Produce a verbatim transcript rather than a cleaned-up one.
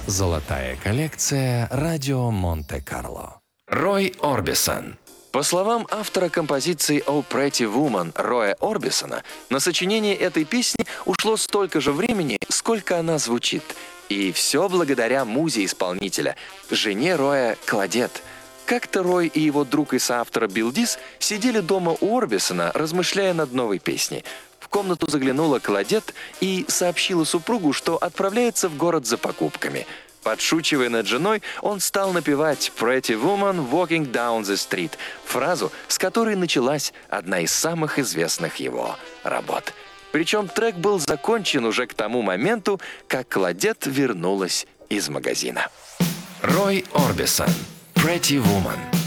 Золотая коллекция «Радио Монте-Карло». Рой Орбисон. По словам автора композиции «Oh Pretty Woman» Роя Орбисона, на сочинение этой песни ушло столько же времени, сколько она звучит. И все благодаря музе исполнителя, жене Роя Кладет. Как-то Рой и его друг и соавтор Билл Дис сидели дома у Орбисона, размышляя над новой песней. В комнату заглянула Кладет и сообщила супругу, что отправляется в город за покупками. Подшучивая над женой, он стал напевать «Pretty Woman Walking Down the Street», фразу, с которой началась одна из самых известных его работ. Причем трек был закончен уже к тому моменту, как Кладет вернулась из магазина. Рой Орбисон. «Pretty Woman».